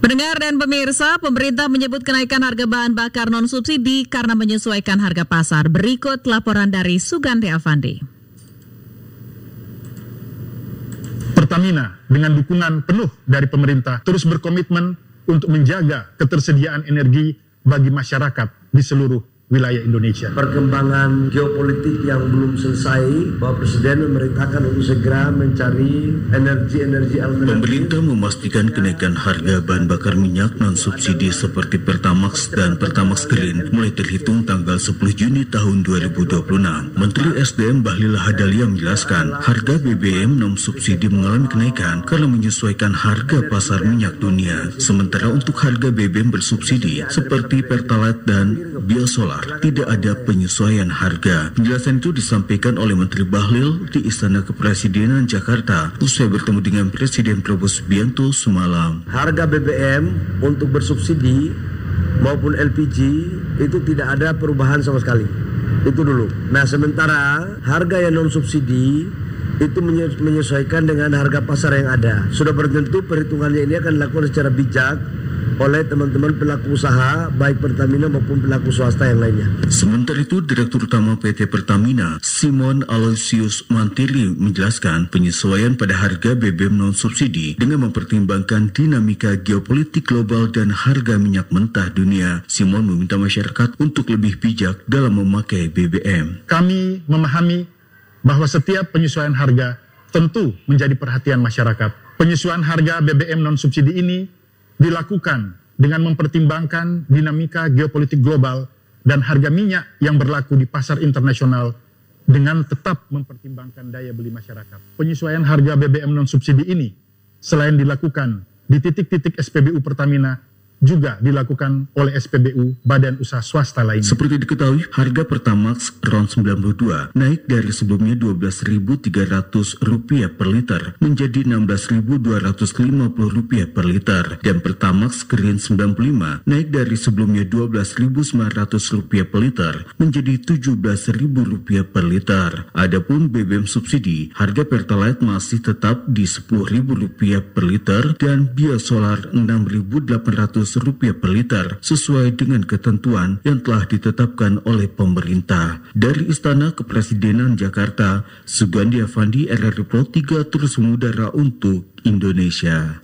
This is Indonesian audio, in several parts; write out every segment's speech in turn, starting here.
Pendengar dan pemirsa, pemerintah menyebut kenaikan harga bahan bakar non-subsidi karena menyesuaikan harga pasar. Berikut laporan dari Sugandi Avandi. Pertamina dengan dukungan penuh dari pemerintah terus berkomitmen untuk menjaga ketersediaan energi bagi masyarakat di seluruh wilayah Indonesia. Perkembangan geopolitik yang belum selesai, Bapak Presiden memerintahkan untuk segera mencari energi alternatif. Pemerintah memastikan kenaikan harga bahan bakar minyak non-subsidi seperti Pertamax dan Pertamax Green mulai terhitung tanggal 10 Juni tahun 2026. Menteri SDM Bahlil Lahadalia menjelaskan, harga BBM non-subsidi mengalami kenaikan karena menyesuaikan harga pasar minyak dunia. Sementara untuk harga BBM bersubsidi seperti Pertalite dan Biosolar tidak ada penyesuaian harga. Penjelasan itu disampaikan oleh Menteri Bahlil di Istana Kepresidenan Jakarta usai bertemu dengan Presiden Prabowo Subianto semalam. Harga BBM untuk bersubsidi maupun LPG itu tidak ada perubahan sama sekali. Itu dulu. Nah, sementara harga yang non subsidi itu menyesuaikan dengan harga pasar yang ada. Sudah bertentu perhitungannya ini akan dilakukan secara bijak oleh teman-teman pelaku usaha baik Pertamina maupun pelaku swasta yang lainnya. Sementara itu, Direktur Utama PT Pertamina, Simon Aloysius Mantili menjelaskan penyesuaian pada harga BBM non-subsidi dengan mempertimbangkan dinamika geopolitik global dan harga minyak mentah dunia. Simon meminta masyarakat untuk lebih bijak dalam memakai BBM. Kami memahami bahwa setiap penyesuaian harga tentu menjadi perhatian masyarakat. Penyesuaian harga BBM non-subsidi ini dilakukan dengan mempertimbangkan dinamika geopolitik global dan harga minyak yang berlaku di pasar internasional dengan tetap mempertimbangkan daya beli masyarakat. Penyesuaian harga BBM non-subsidi ini selain dilakukan di titik-titik SPBU Pertamina, juga dilakukan oleh SPBU Badan Usaha Swasta lainnya. Seperti diketahui, harga Pertamax RON 92 naik dari sebelumnya Rp12.300 per liter menjadi Rp16.250 per liter, dan Pertamax Green 95 naik dari sebelumnya Rp12.900 per liter menjadi Rp17.000 per liter. Adapun BBM subsidi, harga Pertalite masih tetap di Rp10.000 per liter dan Biosolar Rp6.800 per liter sesuai dengan ketentuan yang telah ditetapkan oleh pemerintah. Dari Istana Kepresidenan Jakarta, Sugandi Avandi, RRI Pro 3 terus mengudara untuk Indonesia.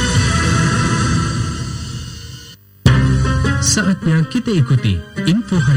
Saatnya kita ikuti info